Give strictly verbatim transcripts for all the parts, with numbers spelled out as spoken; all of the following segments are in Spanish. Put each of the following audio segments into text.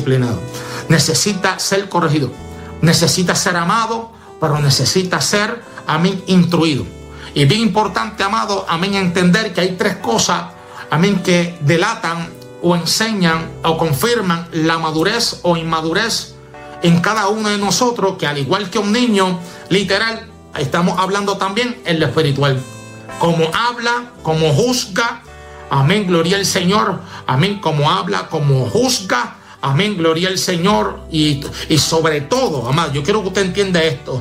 disciplinado. Necesita ser corregido. Necesita ser amado, pero necesita ser, amén, instruido. Y es bien importante, amado, amén, entender que hay tres cosas, amén, que delatan o enseñan o confirman la madurez o inmadurez en cada uno de nosotros, que al igual que un niño, literal, estamos hablando también en lo espiritual. Como habla, como juzga, amén, gloria al Señor, amén, como habla, como juzga, amén, gloria al Señor. Y, y sobre todo, amado, yo quiero que usted entienda esto.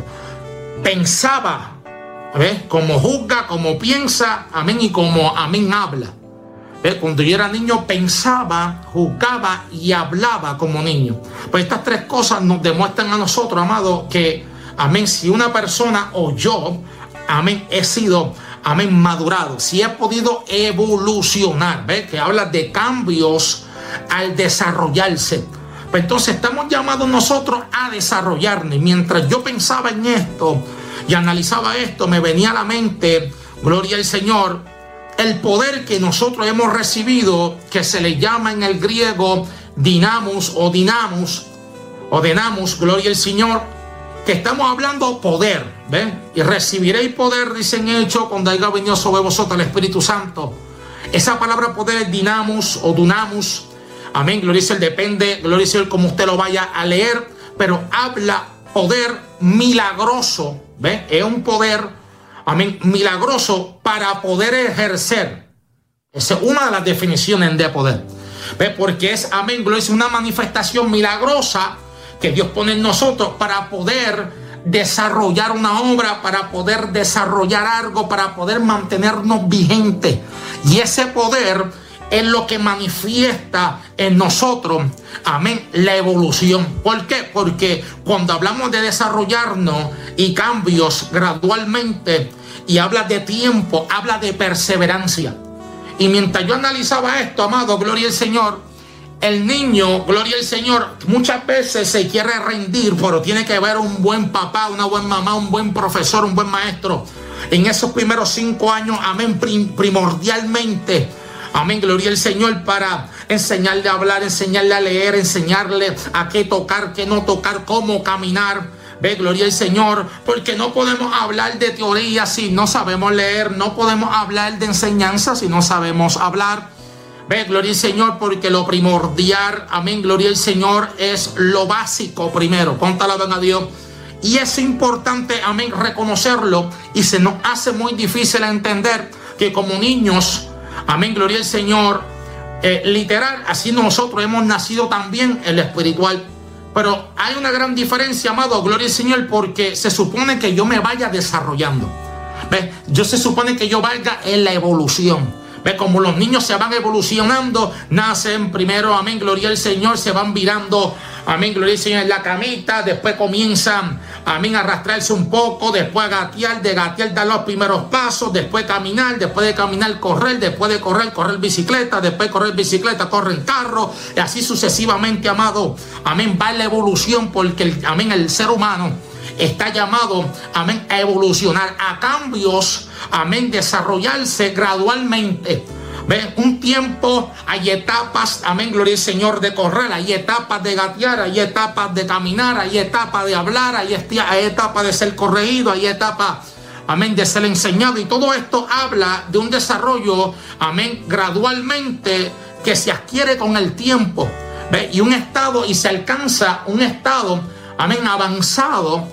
Pensaba, ¿ves? Como juzga, como piensa, amén, y como, amén, habla. ¿Ves? Cuando yo era niño pensaba, juzgaba y hablaba como niño. Pues estas tres cosas nos demuestran a nosotros, amado, que, amén, si una persona o yo, amén, he sido, amén, madurado, si he podido evolucionar, ¿ves? Que habla de cambios al desarrollarse. Pues entonces estamos llamados nosotros a desarrollarnos. Mientras yo pensaba en esto y analizaba esto, me venía a la mente, gloria al Señor, el poder que nosotros hemos recibido, que se le llama en el griego dinamos o dinamos o dinamos, gloria al Señor, que estamos hablando poder, ¿ven? Y recibiréis poder, dicen Hechos, cuando haya venido sobre vosotros el Espíritu Santo. Esa palabra poder es dinamos o dunamus. Amén, gloria al Señor, depende, gloria al Señor, como usted lo vaya a leer, pero habla poder milagroso, ¿ve? Es un poder, amén, milagroso para poder ejercer. Esa es una de las definiciones de poder, ¿ve? Porque es, amén, gloria al Señor, una manifestación milagrosa que Dios pone en nosotros para poder desarrollar una obra, para poder desarrollar algo, para poder mantenernos vigentes. Y ese poder es lo que manifiesta en nosotros, amén, la evolución. ¿Por qué? Porque cuando hablamos de desarrollarnos y cambios gradualmente, y habla de tiempo, habla de perseverancia. Y mientras yo analizaba esto, amado, gloria al Señor, el niño, gloria al Señor, muchas veces se quiere rendir, pero tiene que haber un buen papá, una buena mamá, un buen profesor, un buen maestro. En esos primeros cinco años, amén, prim- primordialmente, amén, gloria al Señor, para enseñarle a hablar, enseñarle a leer, enseñarle a qué tocar, qué no tocar, cómo caminar. Ve, gloria al Señor, porque no podemos hablar de teoría si no sabemos leer, no podemos hablar de enseñanza si no sabemos hablar. Ve, gloria al Señor, porque lo primordial, amén, gloria al Señor, es lo básico primero. Ponte la a Dios. Y es importante, amén, reconocerlo, y se nos hace muy difícil entender que como niños, amén, gloria al Señor, eh, literal, así nosotros hemos nacido también en lo espiritual. Pero hay una gran diferencia, amado, gloria al Señor, porque se supone que yo me vaya desarrollando. ¿Ves? Yo se supone que yo vaya en la evolución. ¿Ves? Como los niños se van evolucionando, nacen primero, amén, gloria al Señor, se van virando, amén, gloria al Señor, en la camita, después comienzan, amén, a arrastrarse un poco, después a gatear, de gatear dar los primeros pasos, después caminar, después de caminar correr, después de correr, correr bicicleta, después de correr bicicleta, corren carro, y así sucesivamente, amado, amén, va la evolución, porque, el, amén, el ser humano está llamado, amén, a evolucionar, a cambios, amén, desarrollarse gradualmente. ¿Ves? Un tiempo, hay etapas, amén, gloria al Señor, de correr, hay etapas de gatear, hay etapas de caminar, hay etapas de hablar, hay, hay etapas de ser corregido, hay etapas, amén, de ser enseñado. Y todo esto habla de un desarrollo, amén, gradualmente, que se adquiere con el tiempo. ¿Ves? Y un estado, y se alcanza un estado, amén, avanzado,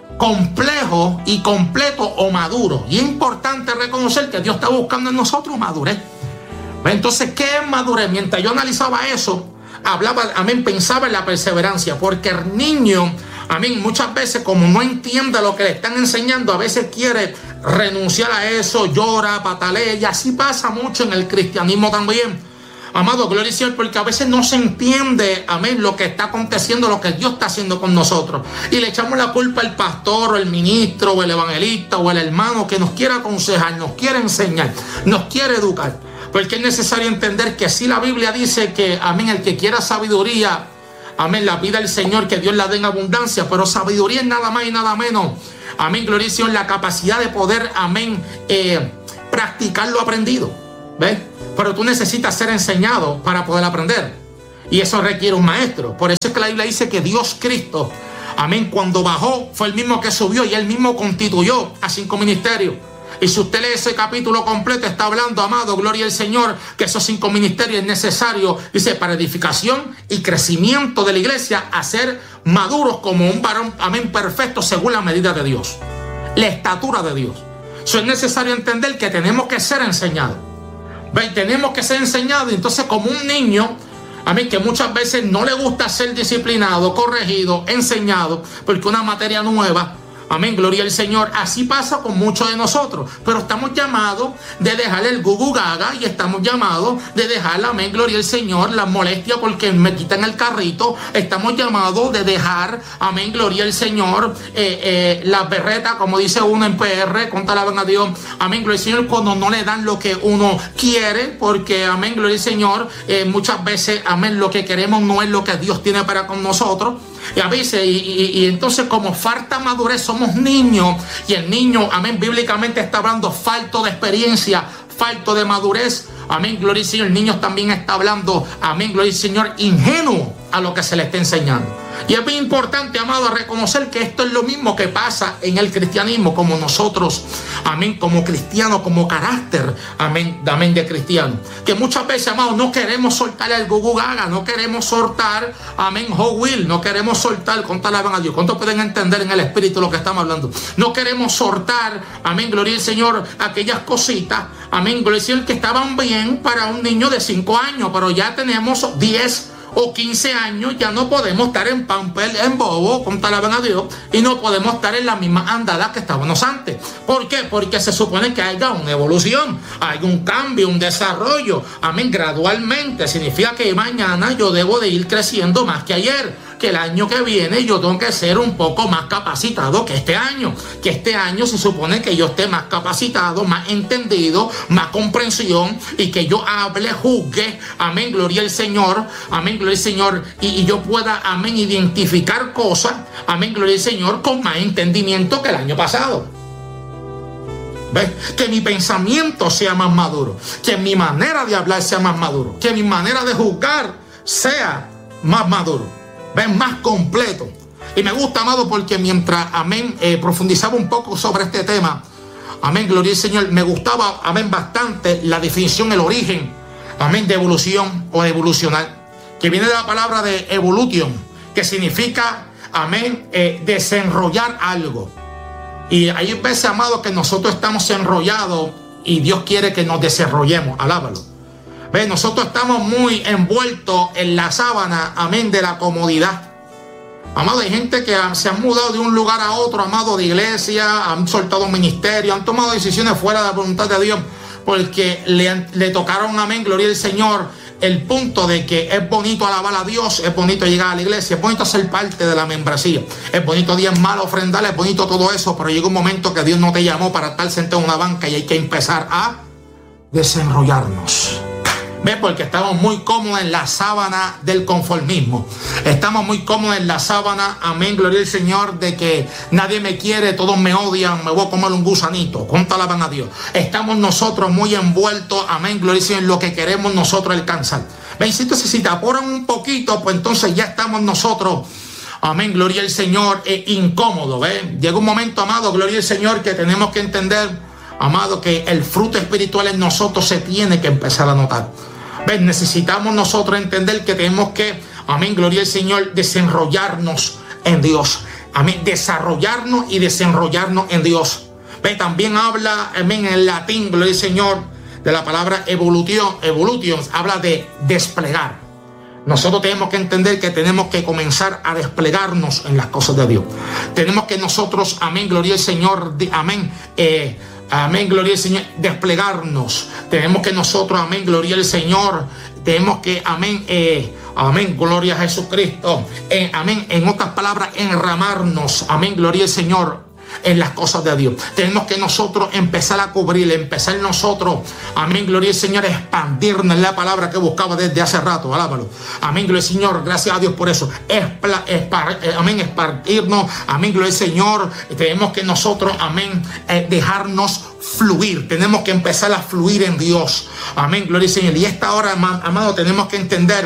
complejo y completo o maduro. Y es importante reconocer que Dios está buscando en nosotros madurez. Entonces, ¿qué es madurez? Mientras yo analizaba eso, hablaba, amén, pensaba en la perseverancia, porque el niño, amén, muchas veces como no entiende lo que le están enseñando, a veces quiere renunciar a eso, llora, patalea, y así pasa mucho en el cristianismo también. Amado, gloria al Señor, porque a veces no se entiende, amén, lo que está aconteciendo, lo que Dios está haciendo con nosotros. Y le echamos la culpa al pastor, o el ministro, o el evangelista, o el hermano que nos quiere aconsejar, nos quiere enseñar, nos quiere educar. Porque es necesario entender que si la Biblia dice que, amén, el que quiera sabiduría, amén, la pida al Señor, que Dios la dé en abundancia, pero sabiduría es nada más y nada menos, amén, gloria al Señor, la capacidad de poder, amén, eh, practicar lo aprendido. ¿Ves? Pero tú necesitas ser enseñado para poder aprender. Y eso requiere un maestro. Por eso es que la Biblia dice que Dios Cristo, amén, cuando bajó fue el mismo que subió y él mismo constituyó a cinco ministerios. Y si usted lee ese capítulo completo, está hablando, amado, gloria al Señor, que esos cinco ministerios es necesario, dice, para edificación y crecimiento de la iglesia, a ser maduros como un varón, amén, perfecto según la medida de Dios, la estatura de Dios. Eso es necesario entender que tenemos que ser enseñados. ¿Ven? Tenemos que ser enseñados. Entonces, como un niño, amén, que muchas veces no le gusta ser disciplinado, corregido, enseñado, porque una materia nueva, amén, gloria al Señor. Así pasa con muchos de nosotros. Pero estamos llamados de dejar el gugu gaga y estamos llamados de dejar, amén, gloria al Señor, la molestia porque me quitan el carrito. Estamos llamados de dejar, amén, gloria al Señor, eh, eh, la berreta, como dice uno en P R, contalaban a Dios, amén, gloria al Señor, cuando no le dan lo que uno quiere, porque, amén, gloria al Señor, eh, muchas veces, amén, lo que queremos no es lo que Dios tiene para con nosotros. Y a veces, y, y, y entonces como falta madurez, somos niños, y el niño, amén, bíblicamente está hablando falto de experiencia, falto de madurez, amén, gloria al Señor. El niño también está hablando, amén, gloria al Señor, ingenuo a lo que se le está enseñando. Y es bien importante, amado, reconocer que esto es lo mismo que pasa en el cristianismo, como nosotros, amén, como cristianos, como carácter, amén, amén, de cristiano. Que muchas veces, amado, no queremos soltar el gugu gaga, no queremos soltar, amén, Hot Wheel, no queremos soltar, contalaban a Dios. ¿Cuántos pueden entender en el espíritu lo que estamos hablando? No queremos soltar, amén, gloria al Señor, aquellas cositas, amén, gloria al Señor, que estaban bien para un niño de cinco años, pero ya tenemos diez o quince años, ya no podemos estar en pamper, en bobo, contalaban a Dios, y no podemos estar en la misma andada que estábamos antes. ¿Por qué? Porque se supone que haya una evolución, hay un cambio, un desarrollo, amén, gradualmente. Significa que mañana yo debo de ir creciendo más que ayer, que el año que viene yo tengo que ser un poco más capacitado que este año, que este año se supone que yo esté más capacitado, más entendido, más comprensión, y que yo hable, juzgue, amén, gloria al Señor, amén, gloria al Señor, y, y yo pueda, amén, identificar cosas, amén, gloria al Señor, con más entendimiento que el año pasado. ¿Ves? Que mi pensamiento sea más maduro, que mi manera de hablar sea más maduro, que mi manera de juzgar sea más maduro. Ven, más completo. Y me gusta, amado, porque mientras, amén, eh, profundizaba un poco sobre este tema, amén, gloria al Señor, me gustaba, amén, bastante la definición, el origen, amén, de evolución o de evolucionar, que viene de la palabra de evolution, que significa, amén, eh, desenrollar algo. Y hay veces, amado, que nosotros estamos enrollados y Dios quiere que nos desarrollemos. Alábalo. ¿Ves? Nosotros estamos muy envueltos en la sábana, amén, de la comodidad. Amado, hay gente que se han mudado de un lugar a otro, amado, de iglesia, han soltado ministerio, han tomado decisiones fuera de la voluntad de Dios, porque le, le tocaron, amén, gloria al Señor, el punto de que es bonito alabar a Dios, es bonito llegar a la iglesia, es bonito ser parte de la membresía, es bonito diezmar, ofrendar, es bonito todo eso, pero llega un momento que Dios no te llamó para estar sentado en una banca y hay que empezar a desenrollarnos. ¿Ves? Porque estamos muy cómodos en la sábana del conformismo. Estamos muy cómodos en la sábana, amén, gloria al Señor, de que nadie me quiere, todos me odian, me voy a comer un gusanito. ¿Cuánto alaban a Dios? Estamos nosotros muy envueltos, amén, gloria al Señor, en lo que queremos nosotros alcanzar. ¿Ves? Entonces, si te apuran un poquito, pues entonces ya estamos nosotros, amén, gloria al Señor, eh, incómodo. ¿Ves? Llega un momento, amado, gloria al Señor, que tenemos que entender, amado, que el fruto espiritual en nosotros se tiene que empezar a notar. ¿Ves? Necesitamos nosotros entender que tenemos que, amén, gloria al Señor, desenrollarnos en Dios. Amén, desarrollarnos y desenrollarnos en Dios. ¿Ves? También habla, amén, en latín, gloria al Señor, de la palabra evolution, evolution, habla de desplegar. Nosotros tenemos que entender que tenemos que comenzar a desplegarnos en las cosas de Dios. Tenemos que nosotros, amén, gloria al Señor, amén, eh, amén, gloria al Señor, desplegarnos. Tenemos que nosotros, amén, gloria al Señor, tenemos que, amén, eh, amén, gloria a Jesucristo, eh, amén, en otras palabras, enramarnos, amén, gloria al Señor, en las cosas de Dios. Tenemos que nosotros empezar a cubrir, empezar nosotros, amén, gloria al Señor, expandirnos, en la palabra que buscaba desde hace rato, alábalo, amén, gloria al Señor, gracias a Dios por eso, Espla, espar, eh, amén, expandirnos, amén, gloria al Señor. Tenemos que nosotros, amén, eh, dejarnos fluir, tenemos que empezar a fluir en Dios, amén, gloria al Señor. Y esta hora, amado, tenemos que entender,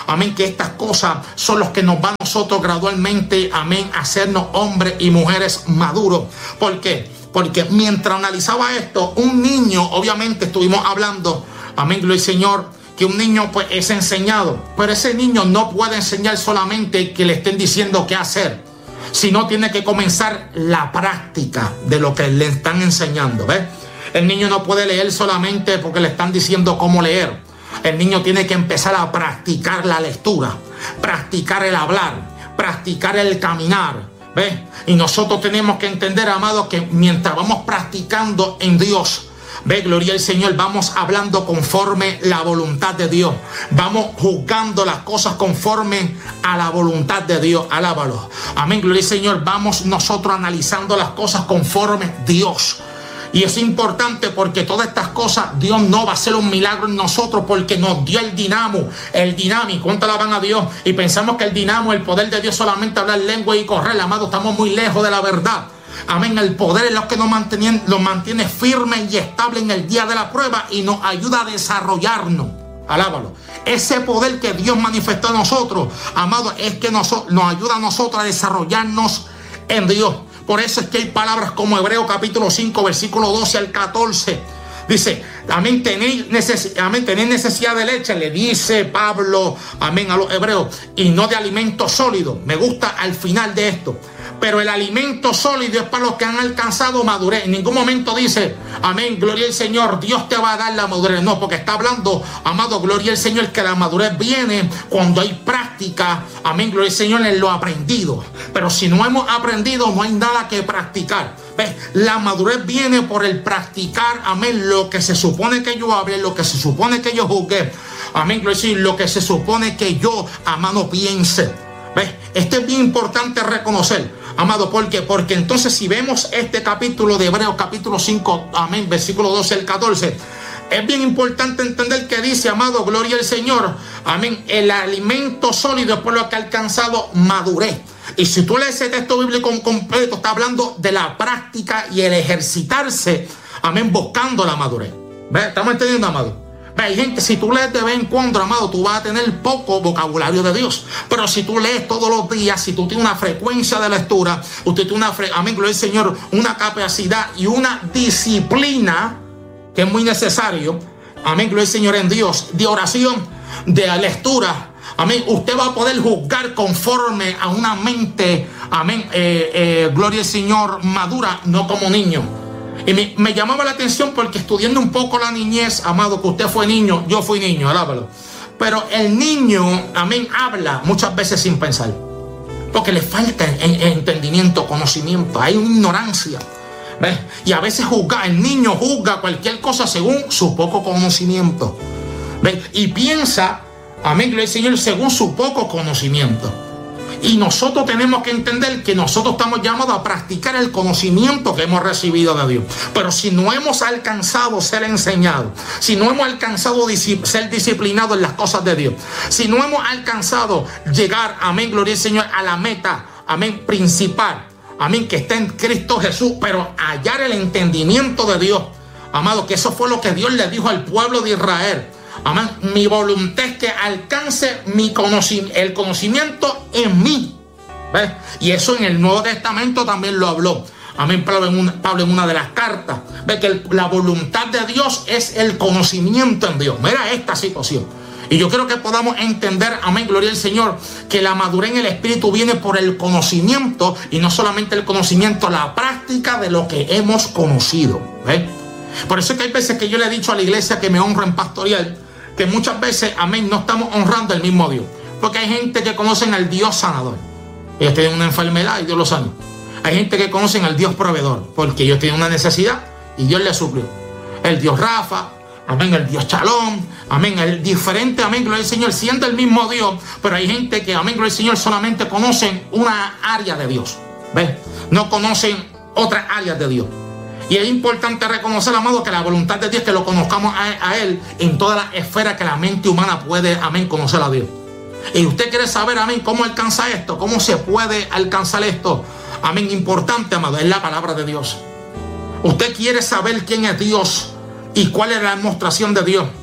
Amén, que estas cosas son los que nos van a nosotros gradualmente, amén, a hacernos hombres y mujeres maduros. ¿Por qué? Porque mientras analizaba esto, un niño, obviamente estuvimos hablando, amén, gloria al Señor, que un niño pues es enseñado, pero ese niño no puede enseñar solamente que le estén diciendo qué hacer, sino tiene que comenzar la práctica de lo que le están enseñando, ¿ves? El niño no puede leer solamente porque le están diciendo cómo leer. El niño tiene que empezar a practicar la lectura, practicar el hablar, practicar el caminar, ¿ves? Y nosotros tenemos que entender, amados, que mientras vamos practicando en Dios, ve, gloria al Señor, vamos hablando conforme la voluntad de Dios. Vamos juzgando las cosas conforme a la voluntad de Dios. Alábalo. Amén, gloria al Señor. Vamos nosotros analizando las cosas conforme Dios. Y es importante porque todas estas cosas, Dios no va a hacer un milagro en nosotros porque nos dio el dinamo, el dinámico. ¿Cuánto alaban a Dios? Y pensamos que el dinamo, el poder de Dios, solamente hablar lengua y correr. Amado, estamos muy lejos de la verdad. Amén, el poder es lo que nos mantiene, nos mantiene firmes y estables en el día de la prueba y nos ayuda a desarrollarnos. Alábalo. Ese poder que Dios manifestó en nosotros, amado, es que nos, nos ayuda a nosotros a desarrollarnos en Dios. Por eso es que hay palabras como Hebreos capítulo cinco, versículo doce al catorce. Dice, amén, tenéis necesidad, amén, tenéis necesidad de leche, le dice Pablo, amén, a los hebreos, y no de alimento sólido. Me gusta al final de esto. Pero el alimento sólido es para los que han alcanzado madurez. En ningún momento dice, amén, gloria al Señor, Dios te va a dar la madurez. No, porque está hablando, amado, gloria al Señor, que la madurez viene cuando hay práctica, amén, gloria al Señor, en lo aprendido. Pero si no hemos aprendido, no hay nada que practicar. ¿Ves? La madurez viene por el practicar, amén, lo que se supone que yo hable, lo que se supone que yo juzgue, amén, gloria al Señor, lo que se supone que yo, amado, piense. ¿Ves? Esto es bien importante reconocer, amado, ¿por qué? Porque entonces si vemos este capítulo de Hebreos capítulo cinco, amén, versículo doce al catorce, es bien importante entender que dice, amado, gloria al Señor, amén, el alimento sólido es por lo que ha alcanzado madurez. Y si tú lees el texto bíblico completo, está hablando de la práctica y el ejercitarse, amén, buscando la madurez. ¿Ves? ¿Estamos entendiendo, amado? Hay gente, si tú lees de vez en cuando, amado, tú vas a tener poco vocabulario de Dios. Pero si tú lees todos los días, si tú tienes una frecuencia de lectura, usted tiene una, fre amén, gloria al Señor, una capacidad y una disciplina que es muy necesario, amén, gloria al Señor, en Dios, de oración, de lectura, amén, usted va a poder juzgar conforme a una mente, amén, eh, eh, gloria al Señor, madura, no como niño. Y me, me llamaba la atención porque estudiando un poco la niñez, amado, que usted fue niño, yo fui niño, alábalo. Pero el niño, amén, habla muchas veces sin pensar. Porque le falta en, en entendimiento, conocimiento, hay una ignorancia. ¿Ves? Y a veces juzga, el niño juzga cualquier cosa según su poco conocimiento. ¿Ves? Y piensa, amén, gloria al Señor, según su poco conocimiento. Y nosotros tenemos que entender que nosotros estamos llamados a practicar el conocimiento que hemos recibido de Dios. Pero si no hemos alcanzado ser enseñados, si no hemos alcanzado ser disciplinados en las cosas de Dios, si no hemos alcanzado llegar, amén, gloria al Señor, a la meta, amén, principal, amén, que está en Cristo Jesús, pero hallar el entendimiento de Dios, amado, que eso fue lo que Dios le dijo al pueblo de Israel. Amén. Mi voluntad es que alcance mi conocimiento, el conocimiento en mí. ¿Ves? Y eso en el Nuevo Testamento también lo habló. Amén. Pablo en una, Pablo en una de las cartas. Ve que el, la voluntad de Dios es el conocimiento en Dios. Mira esta situación. Y yo creo que podamos entender, amén, gloria al Señor, que la madurez en el Espíritu viene por el conocimiento y no solamente el conocimiento, la práctica de lo que hemos conocido. ¿Ves? Por eso es que hay veces que yo le he dicho a la iglesia que me honra en pastorear, que muchas veces, amén, no estamos honrando al mismo Dios. Porque hay gente que conocen al Dios sanador. Ellos tienen una enfermedad y Dios lo sana. Hay gente que conocen al Dios proveedor, porque ellos tienen una necesidad y Dios les suplió. El Dios Rafa, amén, el Dios Shalom, amén, el diferente, amén, gloria al Señor, siendo el mismo Dios, pero hay gente que, amén, gloria al Señor, solamente conocen una área de Dios. ¿Ves? No conocen otras áreas de Dios. Y es importante reconocer, amado, que la voluntad de Dios es que lo conozcamos a, a Él en todas las esferas que la mente humana puede, amén, conocer a Dios. Y usted quiere saber, amén, cómo alcanza esto, cómo se puede alcanzar esto. Amén, importante, amado, es la palabra de Dios. Usted quiere saber quién es Dios y cuál es la demostración de Dios.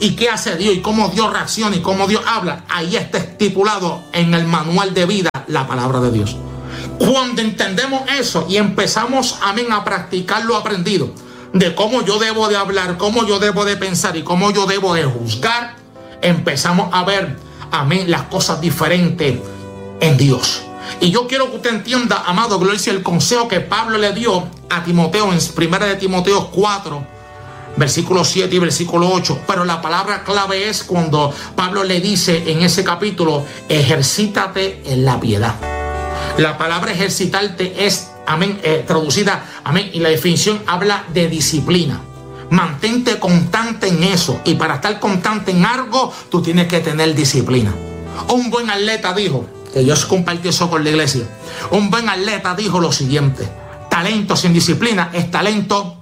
y qué hace Dios y cómo Dios reacciona y cómo Dios habla, ahí está estipulado en el manual de vida la palabra de Dios. Cuando entendemos eso y empezamos, amén, a practicar lo aprendido de cómo yo debo de hablar, cómo yo debo de pensar y cómo yo debo de juzgar, empezamos a ver, amén, las cosas diferentes en Dios. Y yo quiero que usted entienda, amado, gloria, el consejo que Pablo le dio a Timoteo en primera de Timoteo cuatro, versículo siete y versículo ocho. Pero la palabra clave es cuando Pablo le dice en ese capítulo: ejercítate en la piedad. La palabra ejercitarte es, amén, eh, traducida, amén, y la definición habla de disciplina. Mantente constante en eso, y para estar constante en algo, tú tienes que tener disciplina. Un buen atleta dijo, que Dios compartió eso con la iglesia, un buen atleta dijo lo siguiente: talento sin disciplina es talento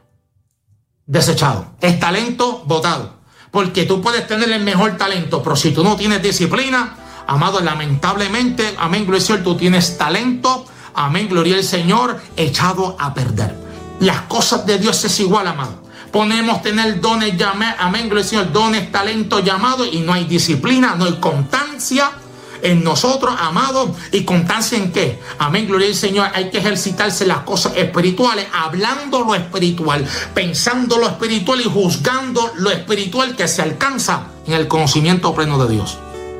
desechado, es talento botado. Porque tú puedes tener el mejor talento, pero si tú no tienes disciplina, amado, lamentablemente, amén, gloria al Señor, tú tienes talento, amén, gloria al Señor, echado a perder. Las cosas de Dios es igual, amado. Podemos tener dones, llamé, amén, gloria al Señor, dones, talento, llamados, y no hay disciplina, no hay constancia en nosotros, amados. ¿Y constancia en qué? Amén, gloria al Señor. Hay que ejercitarse las cosas espirituales, hablando lo espiritual, pensando lo espiritual y juzgando lo espiritual, que se alcanza en el conocimiento pleno de Dios.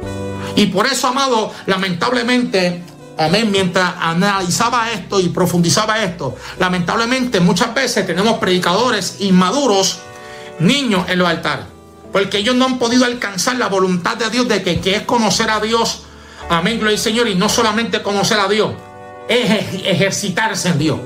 Y por eso, amado, lamentablemente, amén, mientras analizaba esto y profundizaba esto, lamentablemente muchas veces tenemos predicadores inmaduros, niños en los altares, porque ellos no han podido alcanzar la voluntad de Dios, de que, que es conocer a Dios, amén, gloria al Señor, y no solamente conocer a Dios, es ejercitarse en Dios.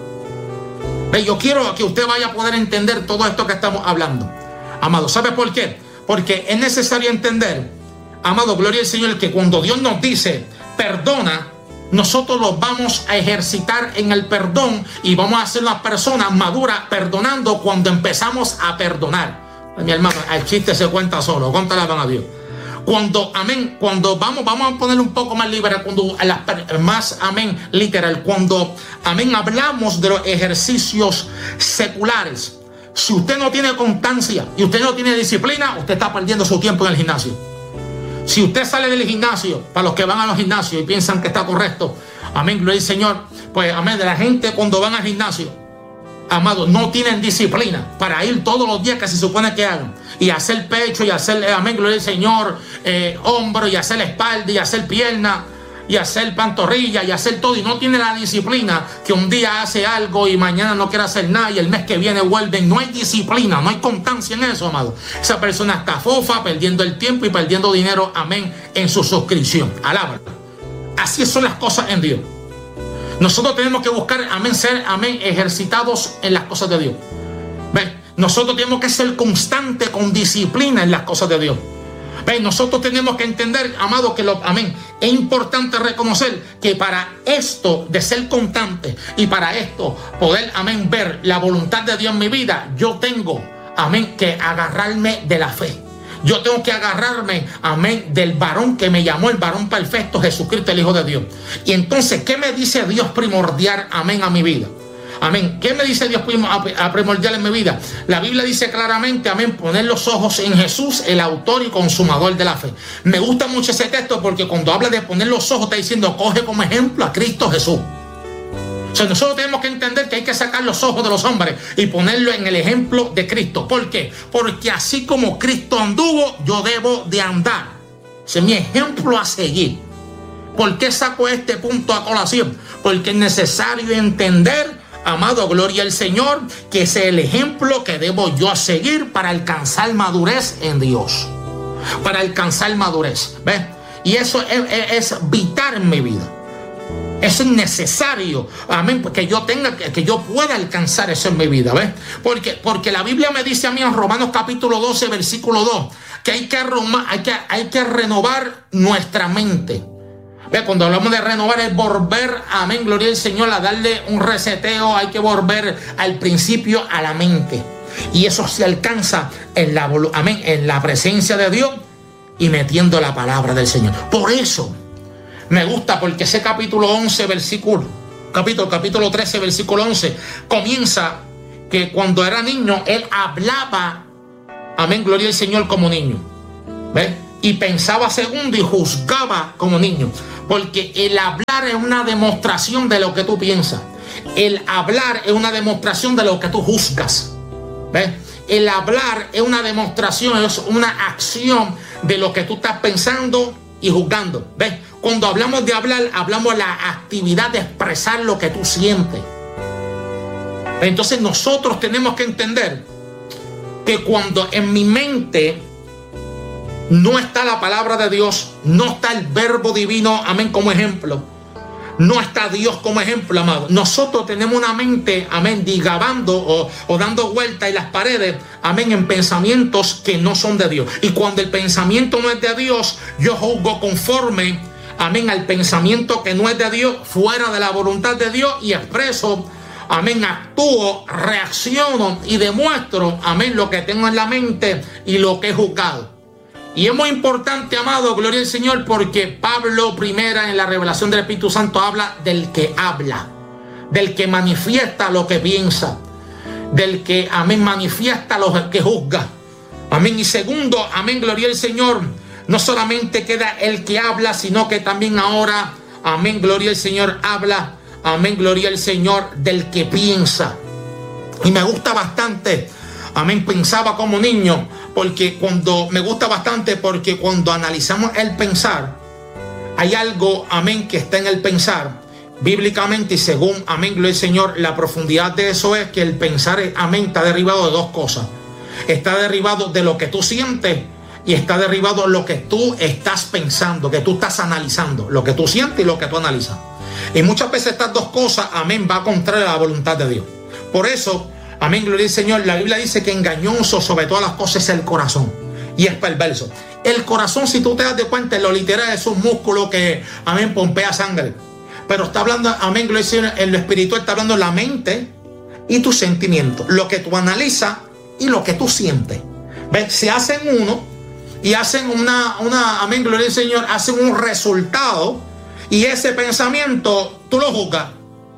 ¿Ve? Yo quiero que usted vaya a poder entender todo esto que estamos hablando, amado. ¿Sabe por qué? Porque es necesario entender, amado, gloria al Señor, que cuando Dios nos dice perdona, nosotros los vamos a ejercitar en el perdón y vamos a ser una persona madura perdonando cuando empezamos a perdonar. Mi hermano, el chiste se cuenta solo, cuéntale a Dios. Cuando, amén, cuando vamos, vamos a poner un poco más libre, cuando más, amén, literal, cuando, amén, hablamos de los ejercicios seculares. Si usted no tiene constancia y usted no tiene disciplina, usted está perdiendo su tiempo en el gimnasio. Si usted sale del gimnasio, para los que van a los gimnasios y piensan que está correcto, amén, gloria al Señor, pues amén, de la gente cuando van al gimnasio, amado, no tienen disciplina para ir todos los días que se supone que hagan, y hacer pecho, y hacer, amén, gloria al Señor, eh, hombro, y hacer espalda, y hacer pierna, y hacer pantorrilla, y hacer todo, y no tiene la disciplina, que un día hace algo y mañana no quiere hacer nada, y el mes que viene vuelven. No hay disciplina, no hay constancia en eso, amado. Esa persona está fofa, perdiendo el tiempo y perdiendo dinero, amén, en su suscripción. Alábalo. Así son las cosas en Dios. Nosotros tenemos que buscar, amén, ser, amén, ejercitados en las cosas de Dios. ¿Ven? Nosotros tenemos que ser constantes con disciplina en las cosas de Dios. ¿Ven? Nosotros tenemos que entender, amado, que lo, amén, es importante reconocer que para esto de ser constante y para esto poder, amén, ver la voluntad de Dios en mi vida, yo tengo, amén, que agarrarme de la fe. Yo tengo que agarrarme, amén, del varón que me llamó, el varón perfecto, Jesucristo, el Hijo de Dios. Y entonces, ¿qué me dice Dios primordial, amén, a mi vida? Amén. ¿Qué me dice Dios primordial en mi vida? La Biblia dice claramente, amén, poner los ojos en Jesús, el autor y consumador de la fe. Me gusta mucho ese texto porque cuando habla de poner los ojos, está diciendo, coge como ejemplo a Cristo Jesús. O sea, nosotros tenemos que entender que hay que sacar los ojos de los hombres y ponerlo en el ejemplo de Cristo. ¿Por qué? Porque así como Cristo anduvo, yo debo de andar. Ese es mi ejemplo a seguir. ¿Por qué saco este punto a colación? Porque es necesario entender, amado, gloria al Señor, que ese es el ejemplo que debo yo seguir para alcanzar madurez en Dios. Para alcanzar madurez. ¿Ves? Y eso es, es, es vital en mi vida. Eso es necesario, amén, que yo tenga, que yo pueda alcanzar eso en mi vida, ¿ves? Porque, porque la Biblia me dice a mí en Romanos capítulo doce, versículo dos, que hay que, hay que, hay que renovar nuestra mente. ¿Ves? Cuando hablamos de renovar es volver, amén, gloria al Señor, a darle un reseteo, hay que volver al principio a la mente. Y eso se alcanza en la, amén, en la presencia de Dios y metiendo la palabra del Señor. Por eso me gusta, porque ese capítulo once, versículo, capítulo, capítulo trece, versículo once, comienza que cuando era niño, él hablaba amén, gloria al Señor, como niño. ¿Ves? Y pensaba segundo y juzgaba como niño. Porque el hablar es una demostración de lo que tú piensas. El hablar es una demostración de lo que tú juzgas. ¿Ves? El hablar es una demostración, es una acción de lo que tú estás pensando y juzgando. ¿Ves? Cuando hablamos de hablar, hablamos de la actividad de expresar lo que tú sientes. Entonces nosotros tenemos que entender que cuando en mi mente no está la palabra de Dios, no está el verbo divino, amén, como ejemplo, no está Dios como ejemplo, amado. Nosotros tenemos una mente, amén, digabando o, o dando vueltas en las paredes, amén, en pensamientos que no son de Dios. Y cuando el pensamiento no es de Dios, yo juzgo conforme, amén, al pensamiento que no es de Dios, fuera de la voluntad de Dios, y expreso, amén, actúo, reacciono y demuestro, amén, lo que tengo en la mente y lo que he juzgado. Y es muy importante, amado, gloria al Señor, porque Pablo primera en la revelación del Espíritu Santo habla del que habla, del que manifiesta lo que piensa, del que, amén, manifiesta lo que juzga. Amén. Y segundo, amén, gloria al Señor, no solamente queda el que habla, sino que también ahora, amén, gloria al Señor, habla, amén, gloria al Señor, del que piensa. Y me gusta bastante, amén, pensaba como niño, porque cuando, me gusta bastante porque cuando analizamos el pensar, hay algo, amén, que está en el pensar, bíblicamente y según, amén, gloria al Señor, la profundidad de eso es que el pensar, amén, está derivado de dos cosas. Está derivado de lo que tú sientes y está derivado de lo que tú estás pensando, que tú estás analizando, lo que tú sientes y lo que tú analizas. Y muchas veces estas dos cosas, amén, va contra la voluntad de Dios. Por eso, amén, gloria al Señor, la Biblia dice que engañoso sobre todas las cosas es el corazón y es perverso. El corazón, si tú te das de cuenta, en lo literal es un músculo que, amén, pompea sangre. Pero está hablando, amén, gloria al Señor, en lo espiritual está hablando la mente y tus sentimientos, lo que tú analizas y lo que tú sientes. ¿Ves? Se hacen uno y hacen una, una, amén, gloria al Señor, hacen un resultado y ese pensamiento tú lo juzgas.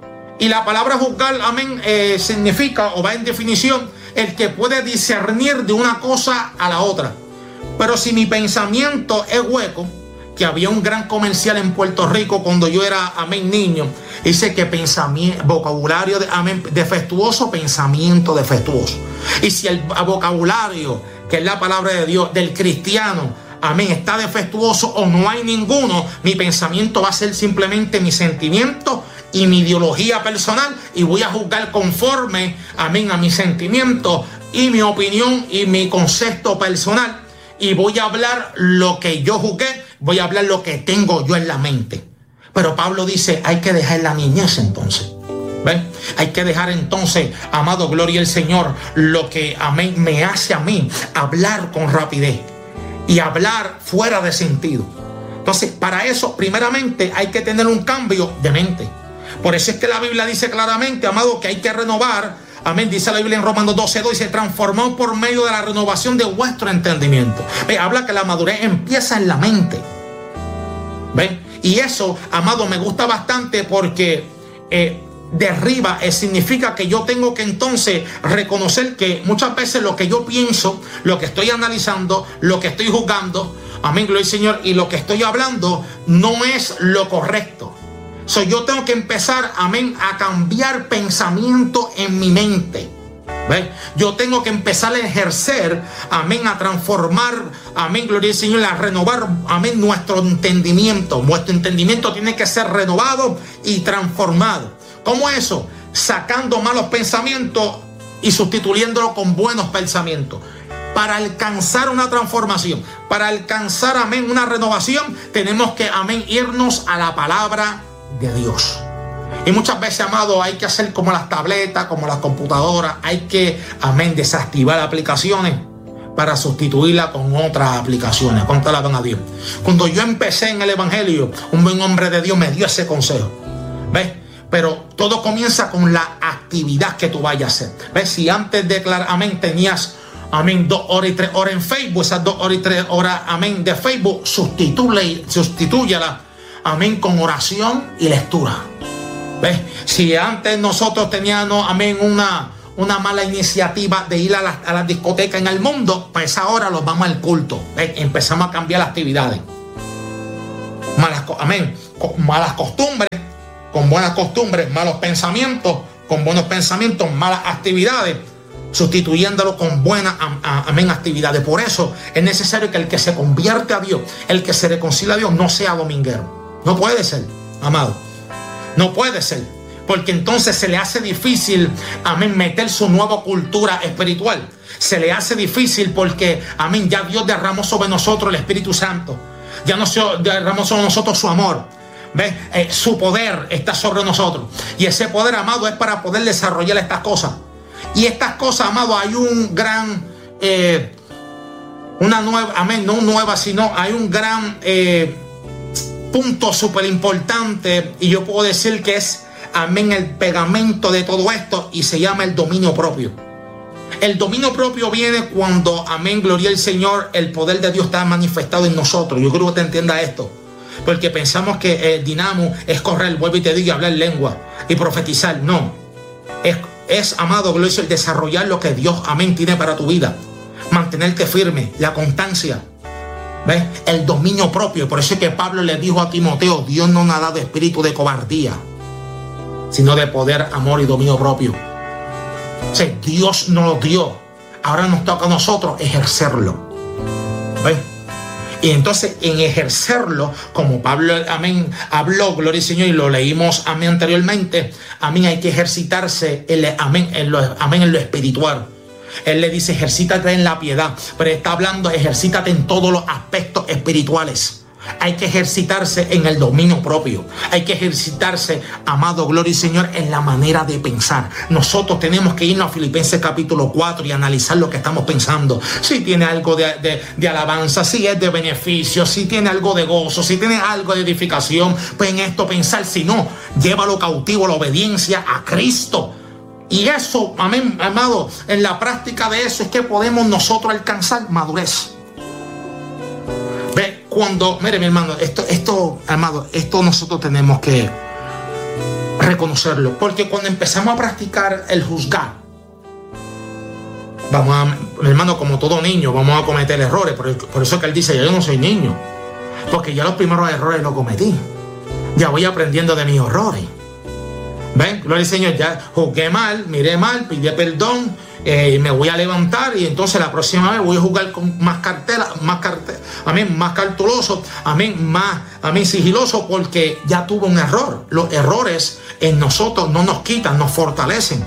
Y la palabra juzgar, amén, eh, significa o va en definición el que puede discernir de una cosa a la otra. Pero si mi pensamiento es hueco, que había un gran comercial en Puerto Rico cuando yo era, amén, niño, dice que pensamiento, vocabulario, de, amén, defectuoso, pensamiento defectuoso. Y si el vocabulario, que es la palabra de Dios, del cristiano, amén, está defectuoso o no hay ninguno, mi pensamiento va a ser simplemente mi sentimiento y mi ideología personal, y voy a juzgar conforme, amén, a mis sentimientos y mi opinión y mi concepto personal, y voy a hablar lo que yo juzgué, voy a hablar lo que tengo yo en la mente. Pero Pablo dice, hay que dejar la niñez entonces. ¿Ven? Hay que dejar entonces, amado, gloria al Señor, lo que, amén, me hace a mí hablar con rapidez y hablar fuera de sentido. Entonces, para eso, primeramente, hay que tener un cambio de mente. Por eso es que la Biblia dice claramente, amado, que hay que renovar. Amén, dice la Biblia en Romanos doce dos, dice, transformado por medio de la renovación de vuestro entendimiento. Ve, habla que la madurez empieza en la mente. ¿Ven? Y eso, amado, me gusta bastante porque eh, derriba, eh, significa que yo tengo que entonces reconocer que muchas veces lo que yo pienso, lo que estoy analizando, lo que estoy juzgando, amén, gloria al Señor, y lo que estoy hablando no es lo correcto. So, yo tengo que empezar, amén, a cambiar pensamiento en mi mente. ¿Ves? Yo tengo que empezar a ejercer, amén, a transformar, amén, gloria al Señor, a renovar, amén, nuestro entendimiento. Nuestro entendimiento tiene que ser renovado y transformado. ¿Cómo eso? Sacando malos pensamientos y sustituyéndolo con buenos pensamientos. Para alcanzar una transformación, para alcanzar, amén, una renovación, tenemos que, amén, irnos a la palabra de Dios. Y muchas veces, amado, hay que hacer como las tabletas, como las computadoras, hay que, amén, desactivar aplicaciones para sustituirla con otras aplicaciones. ¿Cuánto alaban a Dios? Cuando yo empecé en el evangelio, un buen hombre de Dios me dio ese consejo. ¿Ves? Pero todo comienza con la actividad que tú vayas a hacer. ¿Ves? Si antes de declarar, amén, tenías, amén, dos horas y tres horas en Facebook, esas dos horas y tres horas, amén, de Facebook, sustitúyala, amén, con oración y lectura. ¿Ves? Si antes nosotros teníamos, amén, una, una mala iniciativa de ir a la, a la discoteca en el mundo, pues ahora los vamos al culto. ¿Ves? Empezamos a cambiar las actividades. Malas, amén, con malas costumbres, con buenas costumbres, malos pensamientos, con buenos pensamientos, malas actividades, sustituyéndolo con buenas, amén, actividades. Por eso es necesario que el que se convierte a Dios, el que se reconcilia a Dios, no sea dominguero. No puede ser, amado. No puede ser. Porque entonces se le hace difícil, amén, meter su nueva cultura espiritual. Se le hace difícil porque, amén, ya Dios derramó sobre nosotros el Espíritu Santo. Ya no se derramó sobre nosotros su amor. ¿Ves? Eh, su poder está sobre nosotros. Y ese poder, amado, es para poder desarrollar estas cosas. Y estas cosas, amado, hay un gran, eh, una nueva, amén, no nueva, sino hay un gran eh, punto súper importante. Y yo puedo decir que es, amén, el pegamento de todo esto, y se llama el dominio propio. El dominio propio viene cuando, amén, gloria al Señor, el poder de Dios está manifestado en nosotros. Yo creo que te entienda esto, porque pensamos que el dinamo es correr, vuelvo y te digo, hablar lengua y profetizar. No, es, es amado, gloria al Señor, desarrollar lo que Dios, amén, tiene para tu vida, mantenerte firme, la constancia. ¿Ves? El dominio propio. Por eso es que Pablo le dijo a Timoteo: Dios no nos ha dado espíritu de cobardía, sino de poder, amor y dominio propio. O sea, Dios nos lo dio. Ahora nos toca a nosotros ejercerlo. ¿Ves? Y entonces, en ejercerlo, como Pablo, amén, habló, gloria al Señor, y lo leímos, amén, anteriormente, amén, hay que ejercitarse, en, amén, en lo, amén, en lo espiritual. Él le dice: ejercítate en la piedad, pero está hablando, ejercítate en todos los aspectos espirituales. Hay que ejercitarse en el dominio propio. Hay que ejercitarse, amado, gloria al Señor, en la manera de pensar. Nosotros tenemos que irnos a Filipenses capítulo cuatro y analizar lo que estamos pensando. Si tiene algo de, de, de alabanza, si es de beneficio, si tiene algo de gozo, si tiene algo de edificación, pues en esto pensar. Si no, llévalo cautivo a la obediencia a Cristo. Y eso, amén, amado, en la práctica de eso es que podemos nosotros alcanzar madurez. Ve, cuando, mire mi hermano, esto, esto, amado, esto nosotros tenemos que reconocerlo. Porque cuando empezamos a practicar el juzgar, vamos a, mi hermano, como todo niño, vamos a cometer errores. Por, por eso es que él dice: yo no soy niño, porque ya los primeros errores los cometí. Ya voy aprendiendo de mis errores. ¿Ven? Gloria al Señor, ya jugué mal, miré mal, pidí perdón, eh, me voy a levantar, y entonces la próxima vez voy a jugar con más cartela, más cartela, amén, más cartuloso, amén, más, amén, sigiloso, porque ya tuve un error. Los errores en nosotros no nos quitan, nos fortalecen.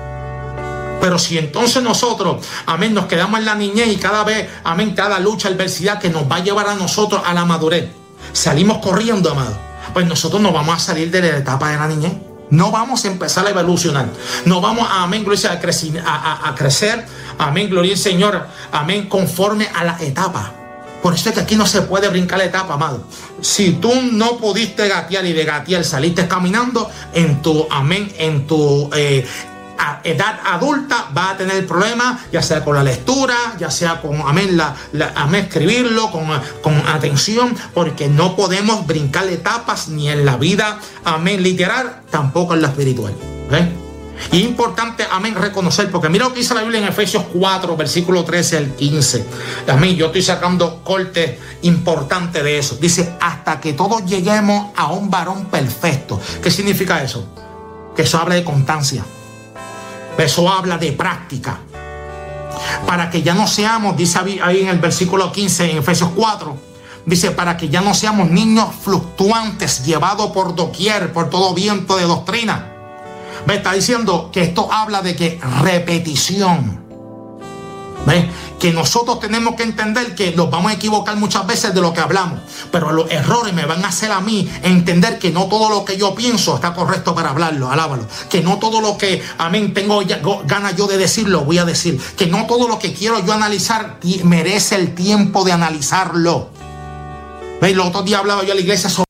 Pero si entonces nosotros, amén, nos quedamos en la niñez y cada vez, amén, cada lucha, adversidad que nos va a llevar a nosotros a la madurez, salimos corriendo, amado, pues nosotros no vamos a salir de la etapa de la niñez. No vamos a empezar a evolucionar. No vamos a, amén, gloria, a crecer, a, a, a crecer, amén, gloria al Señor, amén, conforme a la etapa. Por eso es que aquí no se puede brincar la etapa, amado. Si tú no pudiste gatear y de gatear saliste caminando, en tu, amén, en tu eh, a edad adulta vas a tener problemas, ya sea con la lectura, ya sea con, amén, la, la, amén, escribirlo con, con atención, porque no podemos brincar etapas ni en la vida, amén, literal, tampoco en la espiritual. ¿Eh? Y es importante, amén, reconocer, porque mira lo que dice la Biblia en Efesios cuatro, versículo trece al quince. Amén, yo estoy sacando cortes importantes de eso. Dice: hasta que todos lleguemos a un varón perfecto. ¿Qué significa eso? Que eso habla de constancia. Eso habla de práctica. Para que ya no seamos, dice ahí en el versículo quince, en Efesios cuatro, dice: para que ya no seamos niños fluctuantes, llevados por doquier, por todo viento de doctrina. ¿Ve? Está diciendo que esto habla de que repetición. ¿Ve? Que nosotros tenemos que entender que nos vamos a equivocar muchas veces de lo que hablamos, pero los errores me van a hacer a mí entender que no todo lo que yo pienso está correcto para hablarlo, alábalo. Que no todo lo que, amén, tengo ya, ganas yo de decirlo, voy a decir. Que no todo lo que quiero yo analizar merece el tiempo de analizarlo. ¿Ve? Los otros días hablaba yo a la iglesia sobre